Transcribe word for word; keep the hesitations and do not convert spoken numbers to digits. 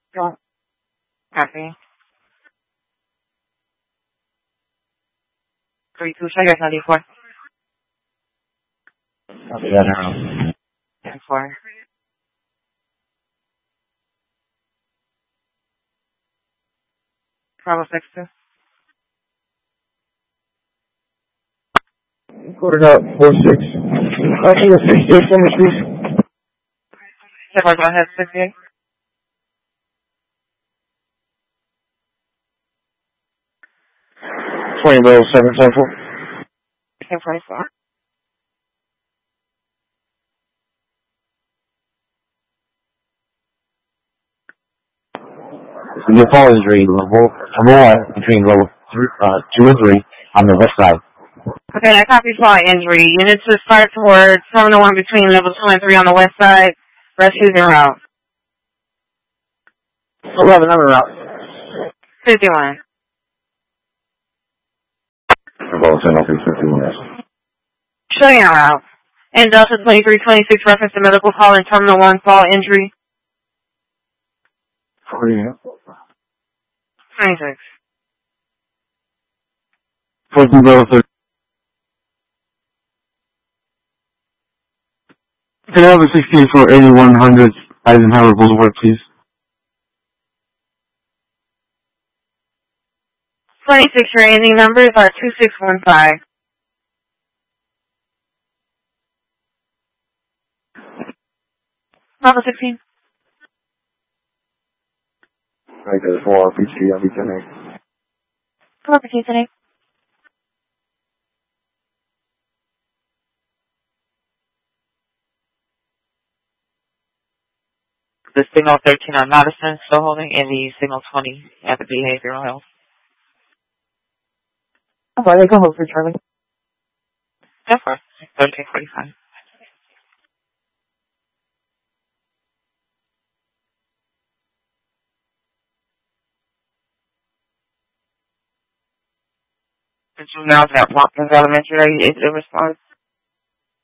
Go. Copy. three two, show you guys ninety-four. Copy that, Arrow. ten four. Bravo six two. Quarter out, four six. I think it's sixty-eight, for me, please. ten four, go ahead, sixty-eight. twenty, level seven, ten four. ten forty-four. The fall injury, level, number one, between level three, uh, two and three, on the west side. Okay, I copy fall injury. Units to start towards seven oh one between level two and three on the west side. Rescues en route. eleven, number route. fifty-one. Level ten, okay, fifty-one. Showing en route. And Delta twenty-three twenty-six reference to medical call in Terminal one fall injury. forty, twenty-six. fourteen, level thirty. Can I have a sixteen for eighty-one hundred Eisenhower Boulevard, please? twenty-six, your ending numbers are two six one five. Level sixteen. Right there, four R P C, I'll be ten eight. Come up with you today. The signal thirteen on Madison, still holding, and the signal twenty at the behavioral health. Oh, they go hold for Charlie. Go for it. thirteen forty-five. The juveniles at Watkins Elementary, is it response?